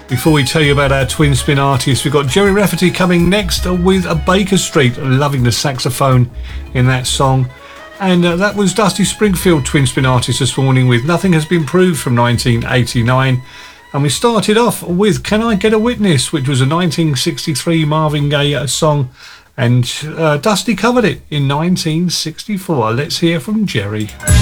Before we tell you about our twin spin artists, we've got Gerry Rafferty coming next with a Baker Street. Loving the saxophone in that song. And that was Dusty Springfield, twin spin artist this morning, with Nothing Has Been Proved from 1989. And we started off with Can I Get a Witness, which was a 1963 Marvin Gaye song. And Dusty covered it in 1964. Let's hear from Gerry.